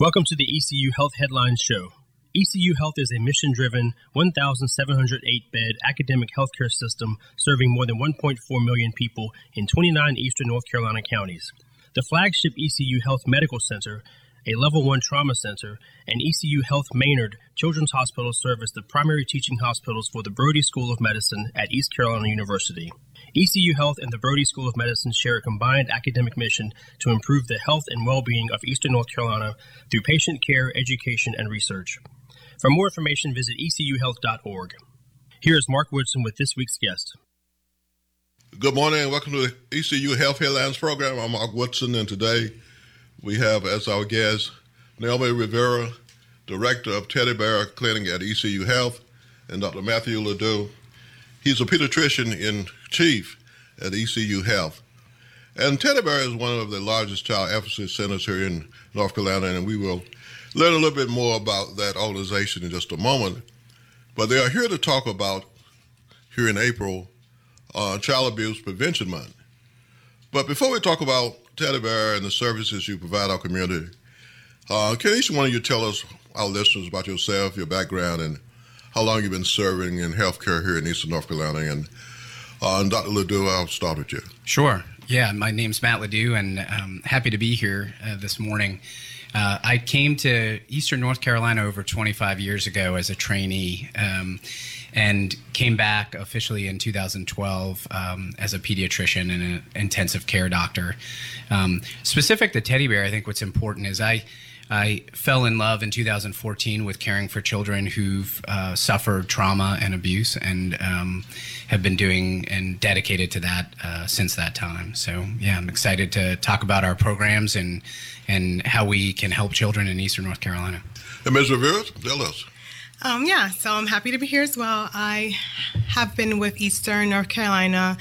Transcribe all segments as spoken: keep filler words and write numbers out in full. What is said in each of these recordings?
Welcome to the E C U Health Headlines Show. E C U Health is a mission-driven, one thousand seven hundred eight bed academic healthcare system serving more than one point four million people in twenty-nine eastern North Carolina counties. The flagship E C U Health Medical Center, a Level one Trauma Center, and E C U Health Maynard Children's Hospital serve as the primary teaching hospitals for the Brody School of Medicine at East Carolina University. E C U Health and the Brody School of Medicine share a combined academic mission to improve the health and well-being of Eastern North Carolina through patient care, education, and research. For more information, visit e c u health dot org. Here is Mark Woodson with this week's guest. Good morning and welcome to the E C U Health Headlines program. I'm Mark Woodson, and today we have as our guest Naomi Rivera, Director of Teddy Bear Clinic at E C U Health, and Doctor Matthew Ledoux. He's a pediatrician in chief at E C U Health. And Teddy Bear is one of the largest child advocacy centers here in North Carolina, and we will learn a little bit more about that organization in just a moment. But they are here to talk about, here in April, uh, Child Abuse Prevention Month. But before we talk about Teddy Bear and the services you provide our community, uh, can each one of you tell us, our listeners, about yourself, your background, and how long you've been serving in healthcare here in Eastern North Carolina? And, uh, and Doctor Ledoux, I'll start with you. Sure. Yeah, my name's Matt Ledoux, and I'm happy to be here uh, this morning. Uh, I came to Eastern North Carolina over twenty-five years ago as a trainee, um, and came back officially in two thousand twelve um, as a pediatrician and an intensive care doctor. Um, specific to Teddy Bear, I think what's important is I I fell in love in two thousand fourteen with caring for children who've uh, suffered trauma and abuse, and um, have been doing and dedicated to that uh, since that time. So, yeah, I'm excited to talk about our programs and and how we can help children in Eastern North Carolina. And Miz Rivera, tell us. Um, yeah, so I'm happy to be here as well. I have been with Eastern North Carolina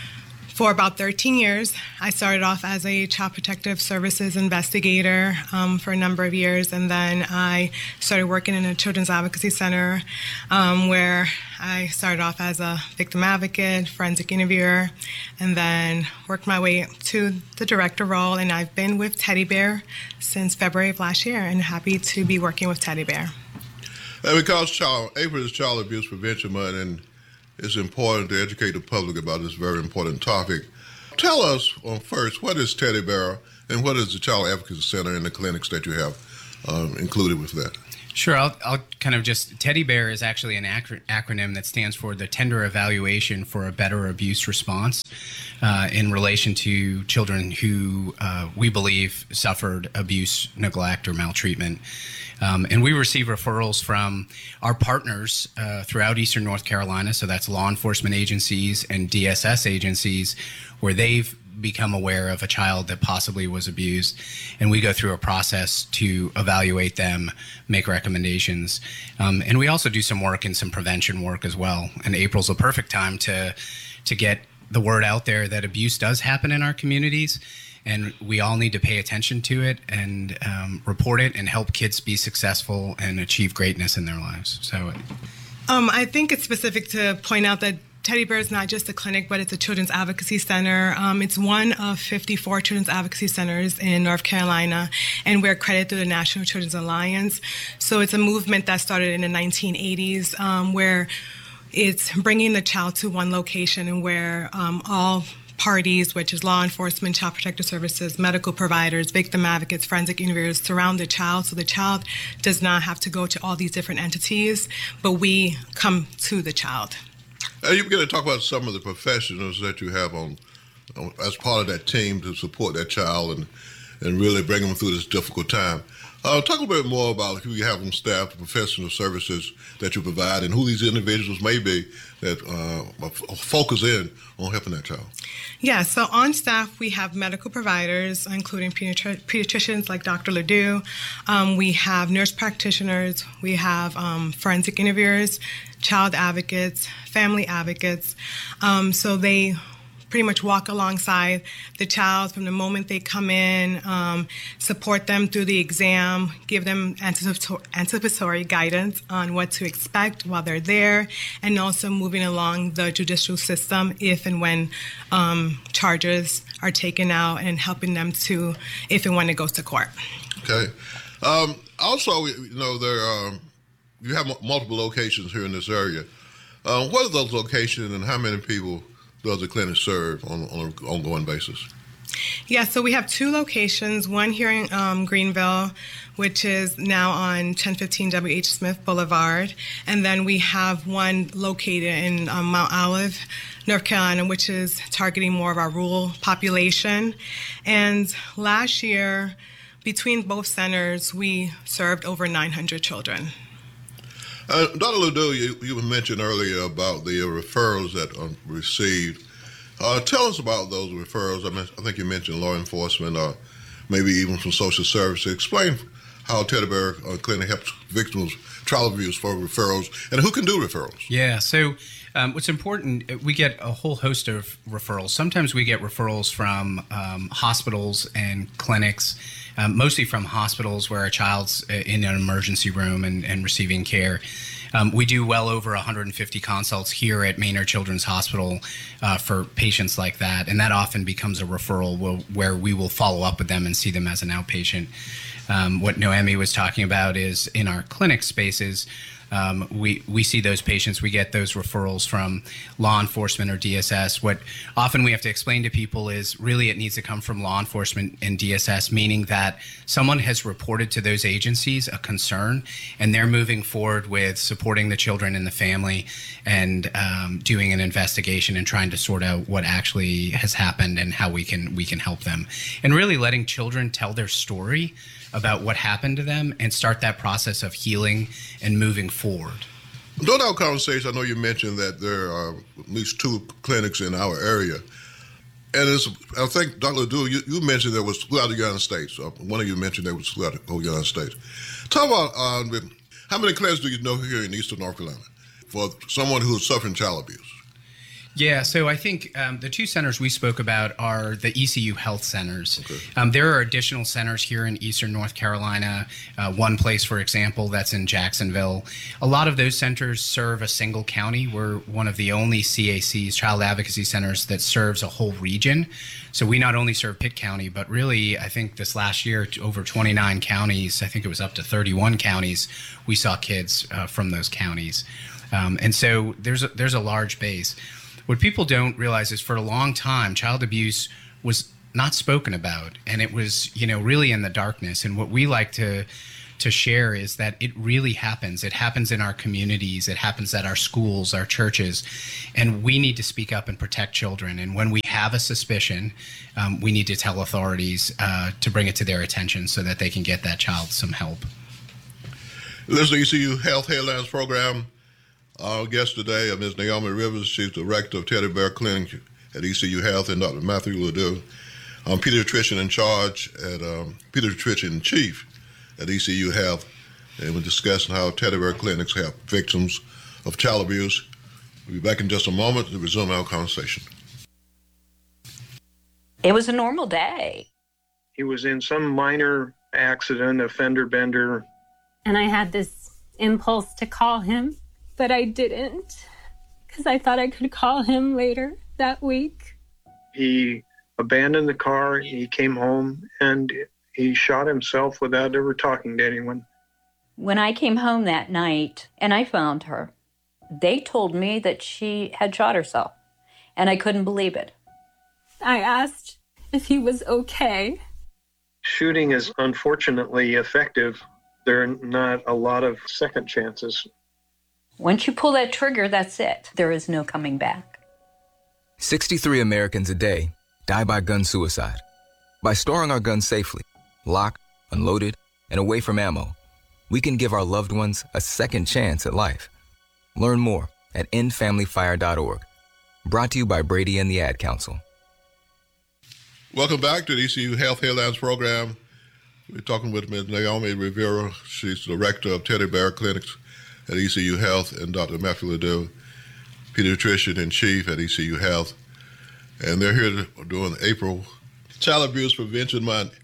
for about thirteen years. I started off as a Child Protective Services investigator um, for a number of years, and then I started working in a Children's Advocacy Center um, where I started off as a victim advocate, forensic interviewer, and then worked my way to the director role, and I've been with Teddy Bear since February of last year, and happy to be working with Teddy Bear. And because child, April is Child Abuse Prevention Month, and it's important to educate the public about this very important topic. Tell us well, first, what is Teddy Bear and what is the Child Advocacy Center and the clinics that you have um, included with that? Sure, I'll, I'll kind of just, Teddy Bear is actually an acro- acronym that stands for the Tender Evaluation for a Better Abuse Response uh, in relation to children who uh, we believe suffered abuse, neglect, or maltreatment. Um, and we receive referrals from our partners uh, throughout Eastern North Carolina, so that's law enforcement agencies and D S S agencies, where they've become aware of a child that possibly was abused, and we go through a process to evaluate them, make recommendations, um, and we also do some work and some prevention work as well. And April's a perfect time to to get the word out there that abuse does happen in our communities, and we all need to pay attention to it and um, report it and help kids be successful and achieve greatness in their lives. So, um, I think it's specific to point out that Teddy Bear is not just a clinic, but it's a children's advocacy center. Um, it's one of fifty-four children's advocacy centers in North Carolina, and we're accredited through the National Children's Alliance. So it's a movement that started in the nineteen eighties, um, where it's bringing the child to one location, and where um, all parties, which is law enforcement, child protective services, medical providers, victim advocates, forensic interviewers, surround the child, so the child does not have to go to all these different entities, but we come to the child. Uh, you begin to talk about some of the professionals that you have on, on as part of that team to support that child and, and really bring them through this difficult time. Uh, talk a little bit more about who you have on staff, the professional services that you provide, and who these individuals may be that uh, focus in on helping that child. Yeah, so on staff, we have medical providers, including pediatri- pediatricians like Doctor Ledoux. Um, we have nurse practitioners. We have um, forensic interviewers, child advocates, family advocates. Um, so they pretty much walk alongside the child from the moment they come in, um, support them through the exam, give them anticipatory, anticipatory guidance on what to expect while they're there, and also moving along the judicial system if and when um, charges are taken out, and helping them to if and when it goes to court. Okay. Um, also, you know, there are, you have m- multiple locations here in this area. Uh, what are those locations, and how many people does the clinic serve on, on an ongoing basis? Yeah, so we have two locations, one here in um, Greenville, which is now on ten fifteen W H Smith Boulevard, and then we have one located in um, Mount Olive, North Carolina, which is targeting more of our rural population. And last year, between both centers, we served over nine hundred children. Uh, Doctor Ledoux, you, you mentioned earlier about the uh, referrals that are received. Uh, tell us about those referrals. I, mean, I think you mentioned law enforcement, or maybe even from social services. Explain how Teddy Bear uh, Clinic helps victims, child abuse, for referrals, and who can do referrals. Yeah, so um, what's important, we get a whole host of referrals. Sometimes we get referrals from um, hospitals and clinics, um, mostly from hospitals where a child's in an emergency room and, and receiving care. Um, we do well over one hundred fifty consults here at Maynard Children's Hospital uh, for patients like that, and that often becomes a referral will, where we will follow up with them and see them as an outpatient. Um, what Noemi was talking about is in our clinic spaces, um, we, we see those patients, we get those referrals from law enforcement or D S S. What often we have to explain to people is really it needs to come from law enforcement and D S S, meaning that someone has reported to those agencies a concern, and they're moving forward with supporting the children and the family and um, doing an investigation and trying to sort out what actually has happened and how we can we can help them. And really letting children tell their story about what happened to them and start that process of healing and moving forward. During our conversation, I know you mentioned that there are at least two clinics in our area. And it's, I think, Doctor Ledoux, you, you mentioned there was throughout the United States. Uh, one of you mentioned there was throughout the whole United States. Talk about uh, how many clinics do you know here in Eastern North Carolina for someone who is suffering child abuse? Yeah, so I think um, the two centers we spoke about are the E C U health centers. Okay. Um, there are additional centers here in Eastern North Carolina. Uh, one place, for example, that's in Jacksonville. A lot of those centers serve a single county. We're one of the only C A Cs, Child Advocacy Centers, that serves a whole region. So we not only serve Pitt County, but really, I think this last year, over twenty-nine counties, I think it was up to thirty-one counties, we saw kids uh, from those counties. Um, and so there's a, there's a large base. What people don't realize is for a long time, child abuse was not spoken about, and it was, you know, really in the darkness. And what we like to to share is that it really happens. It happens in our communities. It happens at our schools, our churches, and we need to speak up and protect children. And when we have a suspicion, um, we need to tell authorities uh, to bring it to their attention so that they can get that child some help. This is the E C U Health Headlines program. Our guest today is Miz Naomi Rivers. She's director of Teddy Bear Clinic at E C U Health, and Doctor Matthew Ledoux, um, pediatrician in charge at um, pediatrician chief at E C U Health, and we're discussing how Teddy Bear clinics help victims of child abuse. We'll be back in just a moment to resume our conversation. It was a normal day. He was in some minor accident, a fender bender. And I had this impulse to call him, but I didn't, because I thought I could call him later that week. He abandoned the car, he came home, and he shot himself without ever talking to anyone. When I came home that night and I found her, they told me that she had shot herself, and I couldn't believe it. I asked if he was okay. Shooting is unfortunately effective. There are not a lot of second chances. Once you pull that trigger, that's it. There is no coming back. sixty-three Americans a day die by gun suicide. By storing our guns safely, locked, unloaded, and away from ammo, we can give our loved ones a second chance at life. Learn more at end family fire dot org. Brought to you by Brady and the Ad Council. Welcome back to the E C U Health Headlines program. We're talking with Miz Naomi Rivera. She's director of Teddy Bear Clinics at E C U Health, and Doctor Matthew Ledoux, pediatrician in chief at E C U Health. and they're here during April Child Abuse Prevention Month.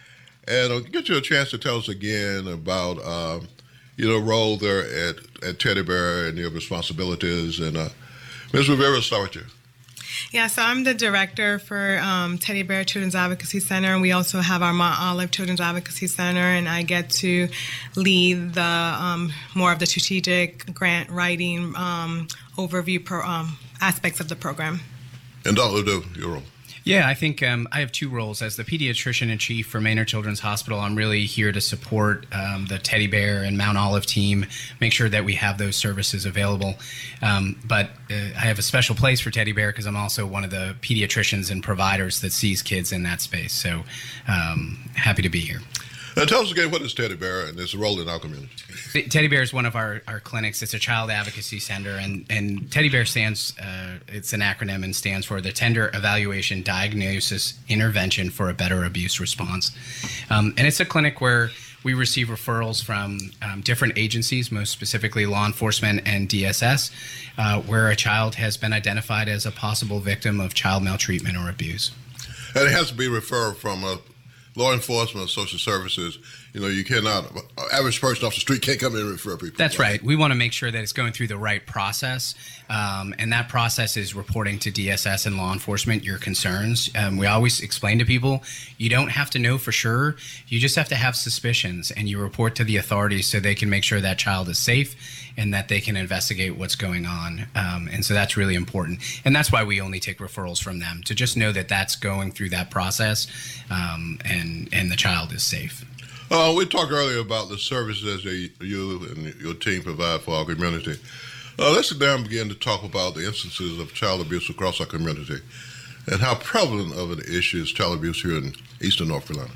And I'll get you a chance to tell us again about um, your role there at, at Teddy Bear and your responsibilities. And uh, Miz Rivera, I'll start with you. Yeah, so I'm the director for um, Teddy Bear Children's Advocacy Center, and we also have our Mount Olive Children's Advocacy Center, and I get to lead the um, more of the strategic grant writing um, overview pro, um, aspects of the program. And Doctor Ledoux, your role. Yeah, I think um, I have two roles. As the pediatrician in chief for Maynard Children's Hospital, I'm really here to support um, the Teddy Bear and Mount Olive team, make sure that we have those services available. Um, but uh, I have a special place for Teddy Bear because I'm also one of the pediatricians and providers that sees kids in that space. So um, happy to be here. Now tell us again, what is Teddy Bear and its role in our community? Teddy Bear is one of our, our clinics. It's a child advocacy center, and, and Teddy Bear stands, uh, it's an acronym and stands for the Tender Evaluation, Diagnosis, Intervention for a Better Abuse Response. Um, and it's a clinic where we receive referrals from um, different agencies, most specifically law enforcement and D S S, uh, where a child has been identified as a possible victim of child maltreatment or abuse. And it has to be referred from a law enforcement, social services. You know, you cannot, an average person off the street can't come in and refer people. That's right. We want to make sure that it's going through the right process. Um, and that process is reporting to D S S and law enforcement your concerns. Um, we always explain to people, you don't have to know for sure. You just have to have suspicions, and you report to the authorities so they can make sure that child is safe and that they can investigate what's going on. Um, and so that's really important. And that's why we only take referrals from them, to just know that that's going through that process um, and, and the child is safe. Uh, we talked earlier about the services that you and your team provide for our community. Uh, let's now begin to talk about the instances of child abuse across our community and how prevalent of an issue is child abuse here in Eastern North Carolina.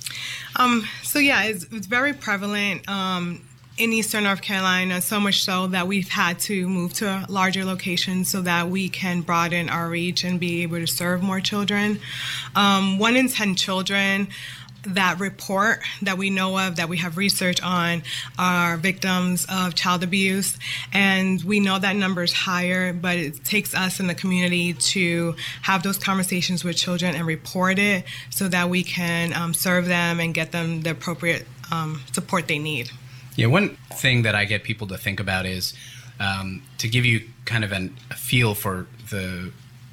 Um, so, yeah, it's, it's very prevalent um, in Eastern North Carolina, so much so that we've had to move to a larger location so that we can broaden our reach and be able to serve more children. Um, one in ten children that report that we know of, that we have research on, are victims of child abuse. And we know that number is higher, but it takes us in the community to have those conversations with children and report it so that we can um, serve them and get them the appropriate um, support they need. Yeah, one thing that I get people to think about is um, to give you kind of an, a feel for the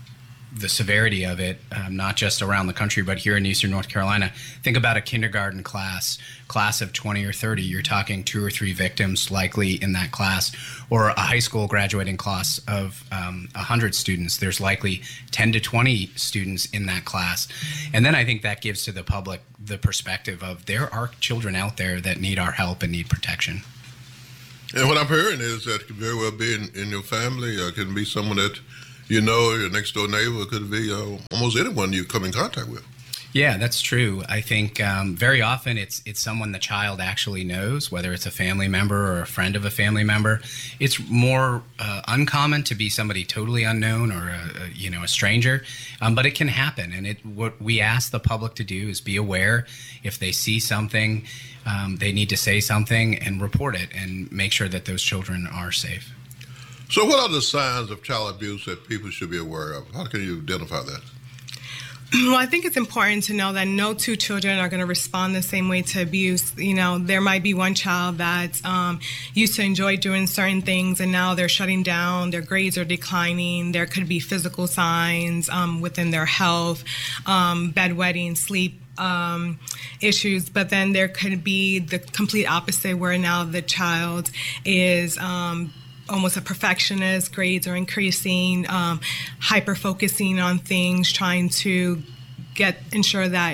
the severity of it, um, not just around the country, but here in Eastern North Carolina. Think about a kindergarten class, class of twenty or thirty. You're talking two or three victims likely in that class, or a high school graduating class of um, one hundred students. There's likely ten to twenty students in that class. And then I think that gives to the public the perspective of there are children out there that need our help and need protection. And what I'm hearing is that it could very well be in, in your family, or it can be someone that you know, your next door neighbor, could be uh, almost anyone you come in contact with. Yeah, that's true. I think um, very often it's it's someone the child actually knows, whether it's a family member or a friend of a family member. It's more uh, uncommon to be somebody totally unknown or a, a, you know a stranger, um, but it can happen. And it what we ask the public to do is be aware. If they see something, um, they need to say something and report it and make sure that those children are safe. So what are the signs of child abuse that people should be aware of? How can you identify that? Well, I think it's important to know that no two children are going to respond the same way to abuse. You know, there might be one child that um, used to enjoy doing certain things, and now they're shutting down, their grades are declining, there could be physical signs um, within their health, um, bedwetting, sleep Um, issues, but then there could be the complete opposite, where now the child is um, almost a perfectionist, grades are increasing, um, hyper-focusing on things, trying to get ensure that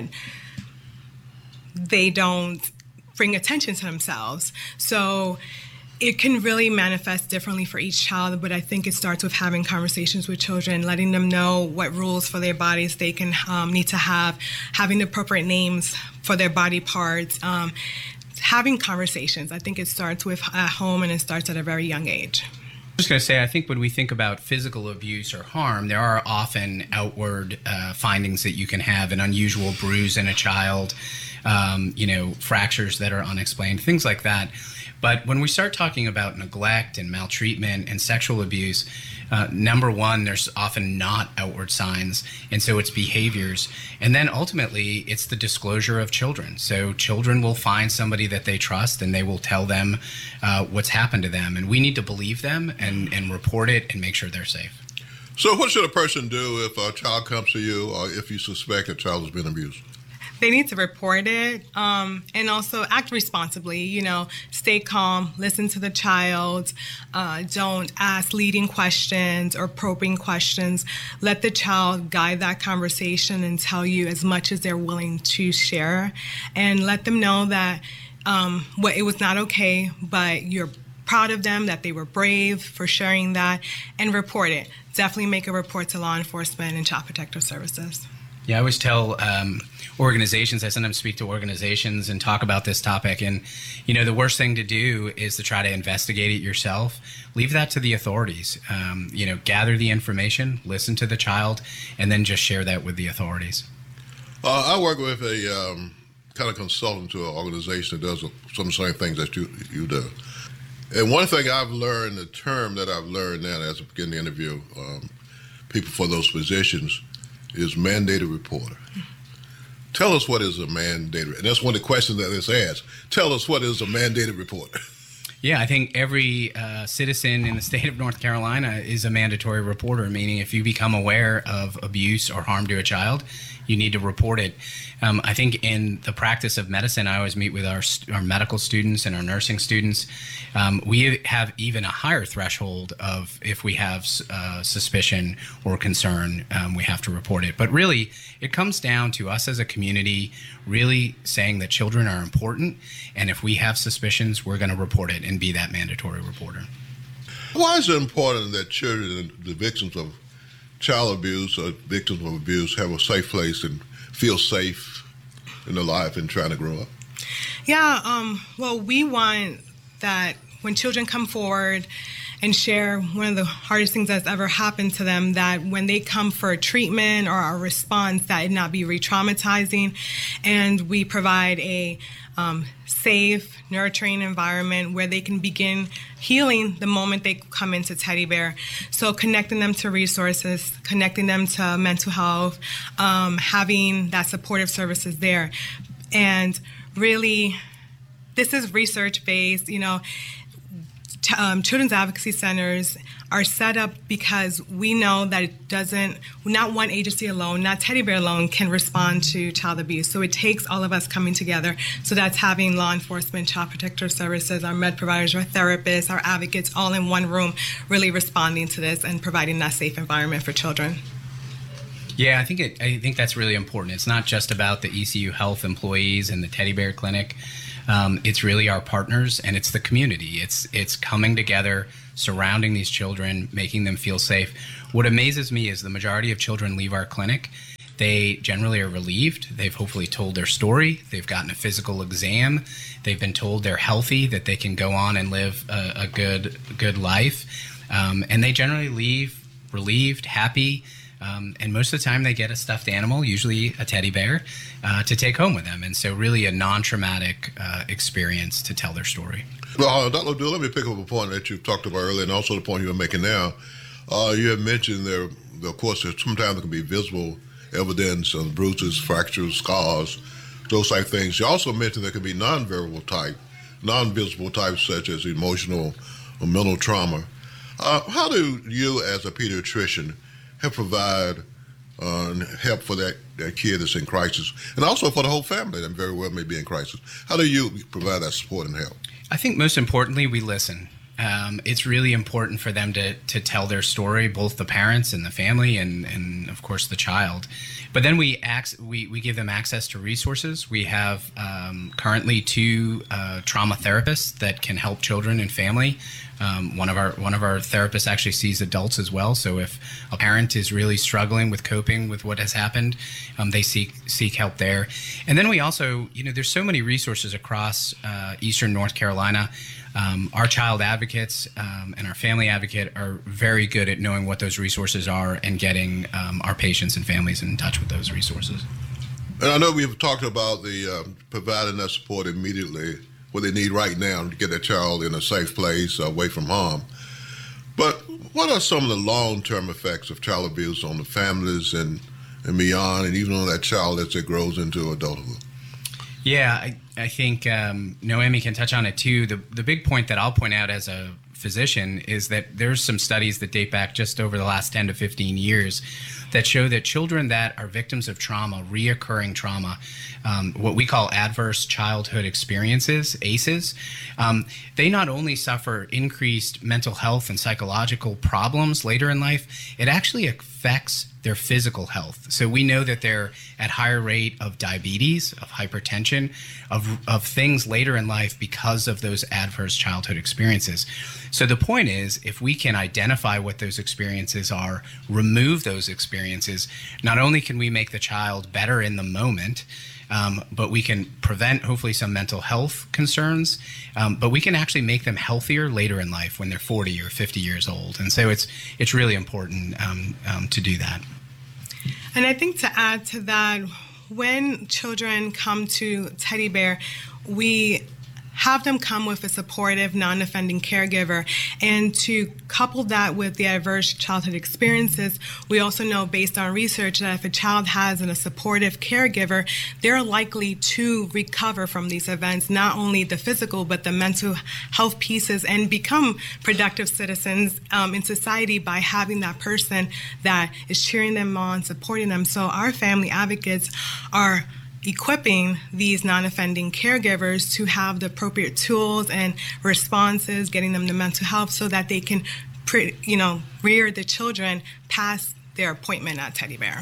they don't bring attention to themselves. So it can really manifest differently for each child, but I think it starts with having conversations with children, letting them know what rules for their bodies they can um, need to have, having the appropriate names for their body parts, um, having conversations. I think it starts with at home, and it starts at a very young age. I was going to say, I think when we think about physical abuse or harm, there are often outward uh, findings that you can have, an unusual bruise in a child, um, you know, fractures that are unexplained, things like that. But when we start talking about neglect and maltreatment and sexual abuse, uh, number one, there's often not outward signs, and so it's behaviors. And then ultimately, it's the disclosure of children. So children will find somebody that they trust, and they will tell them uh, what's happened to them. And we need to believe them and, and report it and make sure they're safe. So what should a person do if a child comes to you or if you suspect a child has been abused? They need to report it um, and also act responsibly. You know, stay calm, listen to the child, uh, don't ask leading questions or probing questions. Let the child guide that conversation and tell you as much as they're willing to share, and let them know that um, what it was not okay, but you're proud of them, that they were brave for sharing that, and report it. Definitely make a report to law enforcement and Child Protective Services. Yeah, I always tell um, organizations, I sometimes speak to organizations and talk about this topic. And, you know, the worst thing to do is to try to investigate it yourself. Leave that to the authorities. Um, you know, gather the information, listen to the child, and then just share that with the authorities. Uh, I work with a um, kind of consultant to an organization that does some of the same things that you, you do. And one thing I've learned, the term that I've learned now as I begin to interview um, people for those positions, is mandated reporter. Tell us what is a mandated, and that's one of the questions that is asked. Tell us what is a mandated reporter. Yeah, I think every uh, citizen in the state of North Carolina is a mandatory reporter, meaning if you become aware of abuse or harm to a child, you need to report it. Um, I think in the practice of medicine, I always meet with our, our medical students and our nursing students. Um, we have even a higher threshold of if we have uh, suspicion or concern, um, we have to report it. But really, it comes down to us as a community really saying that children are important, and if we have suspicions, we're going to report it and be that mandatory reporter. Why is it important that children, the victims of child abuse or victims of abuse, have a safe place and feel safe in their life and trying to grow up? Yeah, um, well, we want that when children come forward and share one of the hardest things that's ever happened to them, that when they come for a treatment or a response, that it not be re-traumatizing. And we provide a um, safe, nurturing environment where they can begin healing the moment they come into Teddy Bear. So connecting them to resources, connecting them to mental health, um, having that supportive services there. And really, this is research-based, you know. Um, children's advocacy centers are set up because we know that it doesn't, not one agency alone, not Teddy Bear alone can respond to child abuse. So it takes all of us coming together. So that's having law enforcement, child protective services, our med providers, our therapists, our advocates all in one room really responding to this and providing that safe environment for children. Yeah, I think it, I think that's really important. It's not just about the E C U Health employees and the Teddy Bear Clinic. Um, it's really our partners, and it's the community. It's it's coming together, surrounding these children, making them feel safe. What amazes me is the majority of children leave our clinic. They generally are relieved. They've hopefully told their story. They've gotten a physical exam. They've been told they're healthy, that they can go on and live a, a good good life. Um, and they generally leave relieved, happy. Um, and most of the time they get a stuffed animal, usually a teddy bear, uh, to take home with them. And so really a non-traumatic uh, experience to tell their story. Well, uh, Doctor Abdul, let me pick up a point that you've talked about earlier and also the point you were making now. Uh, you have mentioned there, of course, there, sometimes there can be visible evidence of bruises, fractures, scars, those type of things. You also mentioned there can be non-verbal type, non-visible types such as emotional or mental trauma. Uh, how do you as a pediatrician help provide uh, help for that, that kid that's in crisis, and also for the whole family that very well may be in crisis? How do you provide that support and help? I think most importantly, we listen. Um, it's really important for them to to tell their story, both the parents and the family, and, and of course the child. But then we ac- we we give them access to resources. We have um, currently two uh, trauma therapists that can help children and family. Um, one of our one of our therapists actually sees adults as well. So if a parent is really struggling with coping with what has happened, um, they seek seek help there. And then we also, you know, there's so many resources across uh, Eastern North Carolina. Um, our child advocates um, and our family advocate are very good at knowing what those resources are and getting um, our patients and families in touch with those resources. And I know we've talked about the um, providing that support immediately, what they need right now to get their child in a safe place, uh, away from harm. But what are some of the long-term effects of child abuse on the families and, and beyond, and even on that child as it grows into adulthood? Yeah, I, I think um, Noemi can touch on it too. The, the big point that I'll point out as a physician is that there's some studies that date back just over the last ten to fifteen years that show that children that are victims of trauma, reoccurring trauma, um, what we call adverse childhood experiences, A C Es, um, they not only suffer increased mental health and psychological problems later in life, it actually affects their physical health. So we know that they're at higher rate of diabetes, of hypertension, of, of things later in life because of those adverse childhood experiences. So the point is, if we can identify what those experiences are, remove those experiences, not only can we make the child better in the moment, um, but we can prevent hopefully some mental health concerns, um, but we can actually make them healthier later in life when they're forty or fifty years old. And so it's it's really important um, um, to do that. And I think to add to that, when children come to Teddy Bear, we have them come with a supportive, non-offending caregiver. And to couple that with the adverse childhood experiences, we also know based on research that if a child has a supportive caregiver, they're likely to recover from these events, not only the physical, but the mental health pieces, and become productive citizens um, in society by having that person that is cheering them on, supporting them. So our family advocates are equipping these non-offending caregivers to have the appropriate tools and responses, getting them the mental health so that they can, you know, rear the children past their appointment at Teddy Bear.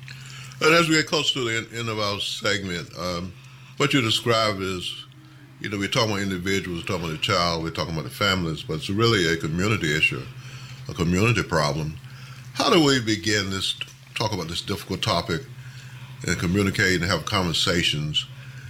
And as we get close to the end of our segment, um, what you describe is, you know, we're talking about individuals, we're talking about the child, we're talking about the families, but it's really a community issue, a community problem. How do we begin this, talk about this difficult topic and communicate and have conversations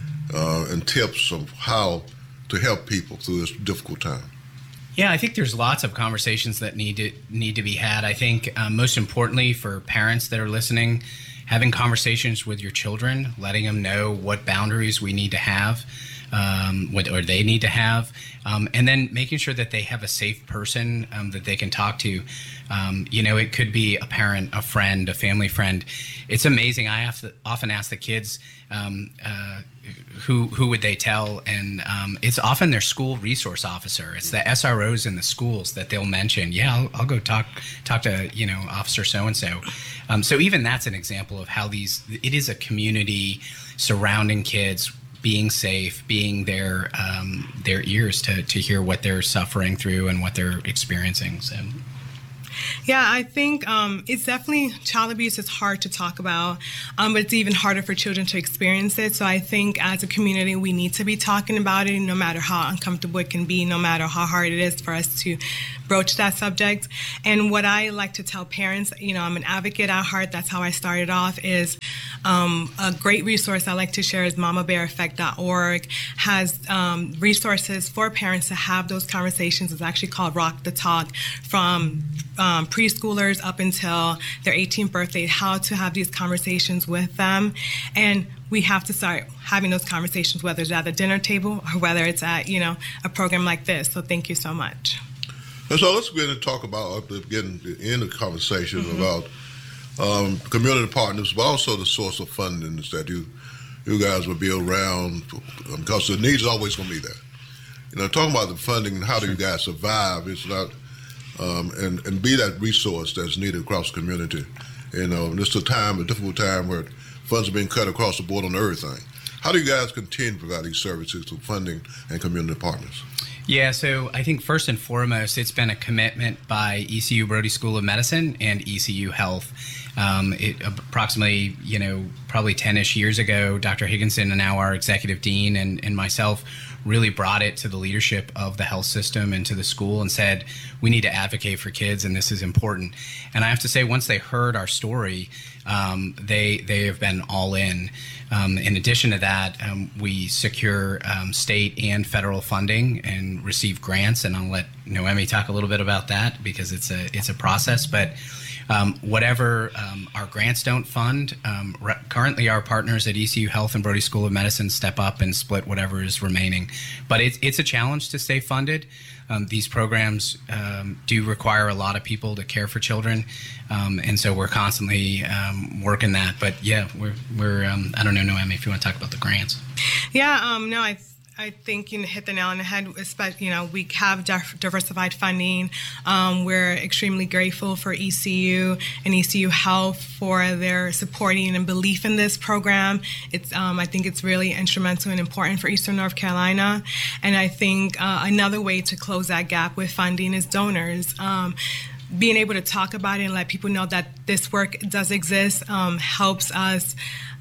uh, and tips of how to help people through this difficult time? Yeah, I think there's lots of conversations that need to need to be had. I think um, most importantly for parents that are listening, having conversations with your children, letting them know what boundaries we need to have, um, what or they need to have, um, and then making sure that they have a safe person um, that they can talk to. Um, you know, it could be a parent, a friend, a family friend. It's amazing. I have to often ask the kids, um, uh, who who would they tell? And um, it's often their school resource officer. It's the S R Os in the schools that they'll mention. Yeah, I'll, I'll go talk talk to, you know, Officer so-and-so. Um, so even that's an example of how these, it is a community surrounding kids, being safe, being their um, their ears to, to hear what they're suffering through and what they're experiencing. So. Yeah, I think um, it's definitely, child abuse is hard to talk about, um, but it's even harder for children to experience it. So I think as a community, we need to be talking about it, no matter how uncomfortable it can be, no matter how hard it is for us to broach that subject. And what I like to tell parents, you know, I'm an advocate at heart. That's how I started off, is um, a great resource I like to share is mama bear effect dot org, has um, resources for parents to have those conversations. It's actually called Rock the Talk, from Um, preschoolers up until their eighteenth birthday, how to have these conversations with them. And we have to start having those conversations, whether it's at the dinner table or whether it's at, you know, a program like this. So thank you so much. And so let's begin to talk about, getting in the conversation mm-hmm. about um, community partners, but also the source of funding that you you guys will be around, because the needs are always going to be there. You know, talking about the funding and how do you guys survive, it's not Um, and, and be that resource that's needed across the community. You know, this is a time, a difficult time where funds are being cut across the board on everything. How do you guys continue to provide these services to funding and community partners? Yeah, so I think first and foremost, it's been a commitment by E C U Brody School of Medicine and E C U Health. Um, it, approximately, you know, probably ten-ish years ago, Doctor Higginson, and now our executive dean, and, and myself really brought it to the leadership of the health system and to the school and said, we need to advocate for kids, and this is important. And I have to say, once they heard our story, um, they they have been all in. Um, in addition to that, um, we secure um, state and federal funding and receive grants, and I'll let Noemi talk a little bit about that because it's a it's a process. But Um, whatever um, our grants don't fund, um, re- currently our partners at E C U Health and Brody School of Medicine step up and split whatever is remaining. But it's, it's a challenge to stay funded. Um, these programs um, do require a lot of people to care for children, um, and so we're constantly um, working that. But yeah, we're we're um, I don't know, Noemi, if you want to talk about the grants. Yeah, um, no, I. I think you hit the nail on the head. Especially, you know, we have diversified funding. Um, we're extremely grateful for E C U and E C U Health for their supporting and belief in this program. It's, um, I think, it's really instrumental and important for Eastern North Carolina. And I think uh, another way to close that gap with funding is donors. Um, being able to talk about it and let people know that this work does exist um, helps us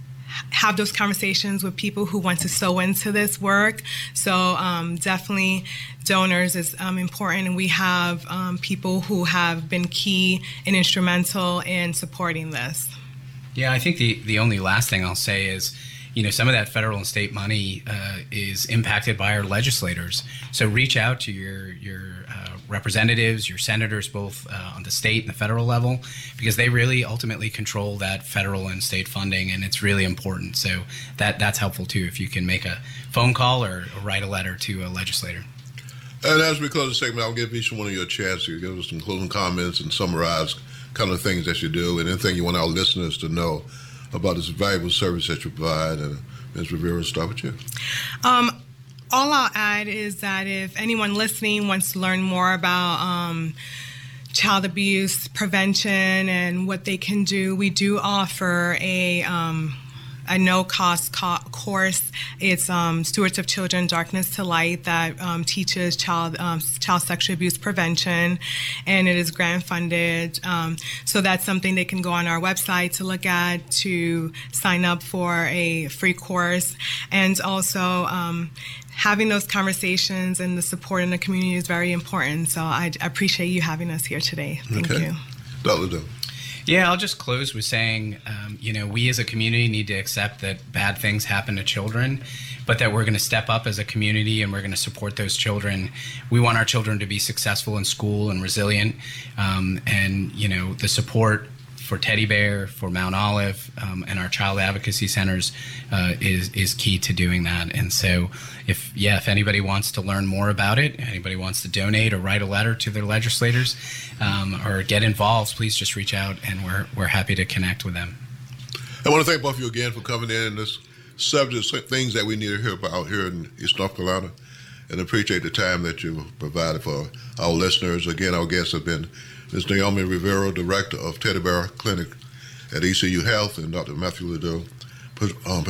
have those conversations with people who want to sow into this work. So um, definitely donors is um, important, and we have um, people who have been key and instrumental in supporting this. Yeah, I think the, the only last thing I'll say is, you know, some of that federal and state money uh, is impacted by our legislators. So reach out to your your uh, representatives, your senators, both uh, on the state and the federal level, because they really ultimately control that federal and state funding, and it's really important. So that that's helpful too, if you can make a phone call or, or write a letter to a legislator. And as we close the segment, I'll give each one of you a chance to give us some closing comments and summarize kind of things that you do and anything you want our listeners to know about this valuable service that you provide. And Miz Rivera, I'll start with you. Um, all I'll add is that if anyone listening wants to learn more about um, child abuse prevention and what they can do, we do offer a um, a no-cost co- course. It's um, Stewards of Children, Darkness to Light, that um, teaches child um, child sexual abuse prevention, and it is grant funded. Um, so that's something they can go on our website to look at, to sign up for a free course. And also um, having those conversations and the support in the community is very important. So I appreciate you having us here today. Thank okay. you. Doctor Doe. Yeah, I'll just close with saying, um, you know, we as a community need to accept that bad things happen to children, but that we're going to step up as a community and we're going to support those children. We want our children to be successful in school and resilient, um, and, you know, the support for Teddy Bear, for Mount Olive, um, and our child advocacy centers uh, is is key to doing that. And so, if yeah, if anybody wants to learn more about it, anybody wants to donate or write a letter to their legislators, um, or get involved, please just reach out, and we're we're happy to connect with them. I want to thank both of you again for coming in. This subject, things that we need to hear about here in East North Carolina, and appreciate the time that you provided for our listeners. Again, our guests have been Miz Naomi Rivera, Director of Teddy Bear Clinic at E C U Health, and Doctor Matthew Liddell, um,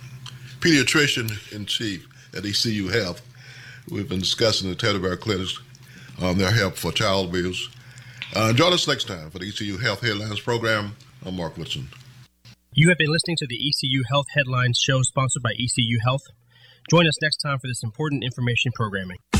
Pediatrician-in-Chief at E C U Health. We've been discussing the Teddy Bear Clinics, um, their help for child abuse. Uh, join us next time for the E C U Health Headlines program. I'm Mark Woodson. You have been listening to the E C U Health Headlines show sponsored by E C U Health. Join us next time for this important information programming.